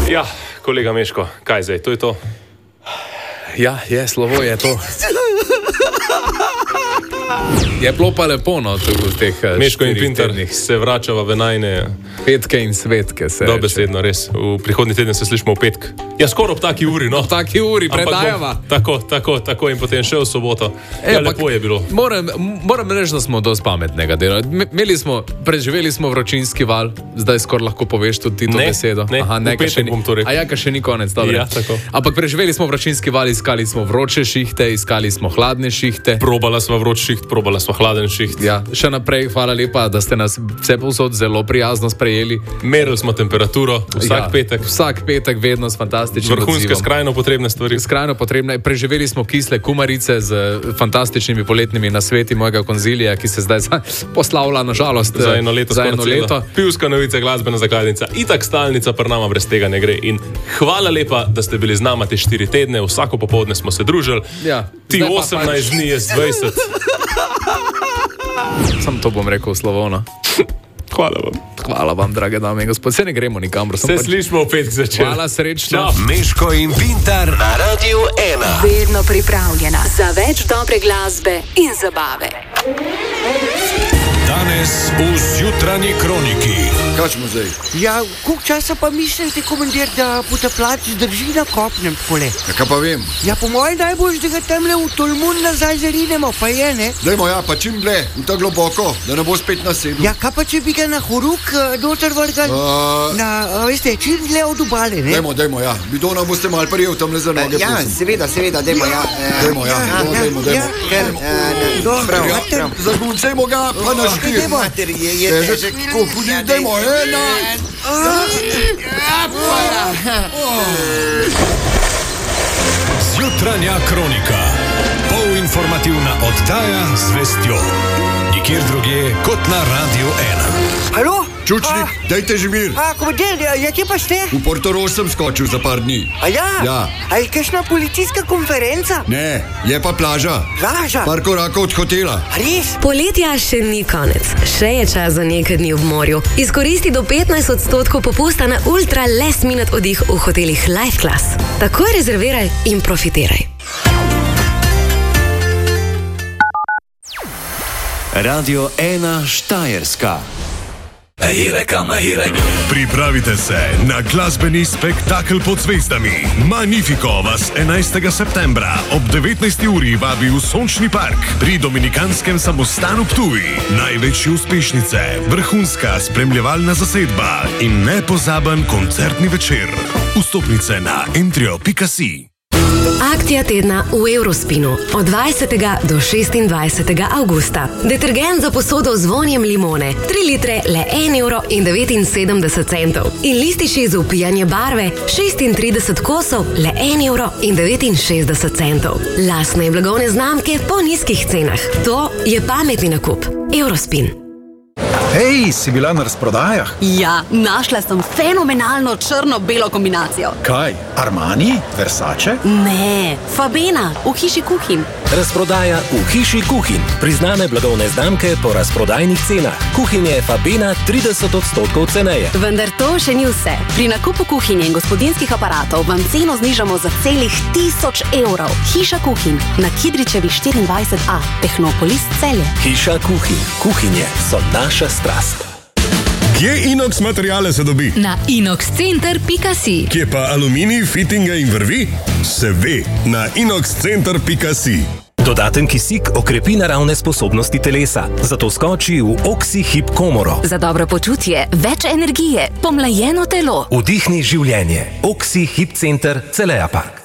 Ja, kolega Meško, kaj zdaj, to je to? Ja, slovo je to. Je bilo pa lepo, no, v teh Meško in Pintar se vračava v najne petke in svetke. Dobesedno, res. V prihodnji teden se slišimo v petk. Ja, skoraj ob taki uri, no. Ob taki uri, predajava. Tako in potem še v soboto. Ja, lepo je bilo. Moram reči, da smo dosti pametnega dela. Preživeli smo vročinski val, zdaj skoraj lahko poveš tudi ti to besedo. Aha, v petek bom to rekel. A ja, ka še ni konec, dobro. Ja, tako. Ampak preživeli smo vročinski val, iskali smo vroče šihte, iskali smo hladne šihte. Probala sva vroč šiht, probala sva hladen šiht. Ja, še naprej, hvala lepa, da ste nas vse povsod zelo prijazno sprejeli. Merili smo temperaturo vsak petek. Vsak petek, vedno s fantastičnim vrhunske, odzivom. skrajno potrebne stvari. Skrajno potrebne. Preživeli smo kisle kumarice z fantastičnimi poletnimi nasveti mojega konzilija, ki se zdaj poslavlja, nažalost, za eno leto. Pivska novica, glasbena zakladnica, itak stalnica, pri nama brez tega ne gre. In hvala lepa, da ste bili z nama te 4 tedne, vsako popoldne smo se družili. Ja, ti 18 dni je z 20. Sam to bom rekel slovovno. Hvala vam, drage dame in gospod. Se ne gremo nikamor. Se slišimo v petk začeti. Hvala, srečno. Meško in Pintar na Radiu 1. Vedno pripravljena za več dobre glasbe in zabave. Danes v Zjutranji kroniki. Kaj smo zdaj? Ja, koliko časa pa mislite, komandir, da potapljač zdrži na kopnem takole? Ja, kaj pa vem? Ja, po mojem najbolj, da ga temle v Tolmun nazaj zarinemo, pa je, ne? Dajmo, ja, pa čim ble, v ta globoko, da ne bo spet nasedel. Ja, kaj pa če bi ga na horuk doter vrgal? Veste, čim dle od obale, ne? Dajmo, ja. Bidona boste mal prijel tamle za noge. Ja, seveda, dajmo, ja. Dajmo. Prav. Zaguncejmo ga, pa na štir. Dajmo, ena. Zjutranja kronika. Polinformativna oddaja z vestjo. Nikjer drugje kot na Radiu 1. Halo? Čučnik, dajte že mir. Komandir, kje pa ste? V Portorož sem skočil za par dni. A ja? Ja. A je kakšna policijska konferenca? Ne, je pa plaža. Plaža? Par korakov od hotela. Res? Poletja še ni konec. Še je čas za nekaj dni v morju. Izkoristi do 15% popusta na ultra last minute oddih v hotelih Life Class. Takoj rezerviraj in profitiraj. Radio 1 Štajerska. Pripravite se na glasbeni spektakel pod zvezdami. Magnifico vas 11. septembra ob 19. uri vabi v Sončni park pri Dominikanskem samostanu Ptuj. Največje uspešnice, vrhunska spremljevalna zasedba in nepozaben koncertni večer. Vstopnice na entrio.si. Akcija tedna v Eurospinu od 20. do 26. avgusta. Detergent za posodo z vonjem limone, 3 litre le 1,79 €. In lističi za upijanje barve, 36 kosov le 1,69 €. Lastne blagovne znamke po nizkih cenah. To je pametni nakup. Eurospin. Hej, si bila na razprodajah? Ja, našla sem fenomenalno črno-belo kombinacijo. Kaj? Armani? Versace? Ne, Fabena, v hiši Kuhin. Razprodaja v hiši Kuhin. Priznane blagovne znamke po razprodajnih cenah. Kuhin je Fabena 30% ceneje. Vendar to še ni vse. Pri nakupu kuhinje in gospodinjskih aparatov vam ceno znižamo za celih 1000 €. Hiša Kuhin na Kidričevi 24A, Tehnopolis Celje. Hiša Kuhin. Kuhinje so naša strast. Kje inox materiale se dobi? Na inoxcenter.si. Kje pa aluminij, fitinga in vrvi? Se ve, na inoxcenter.si. Dodaten kisik okrepi naravne sposobnosti telesa, zato skoči v Oxy-Hip komoro. Za dobro počutje, več energije, pomlajeno telo. Vdihni življenje. Oxy-Hip center Celeja Park.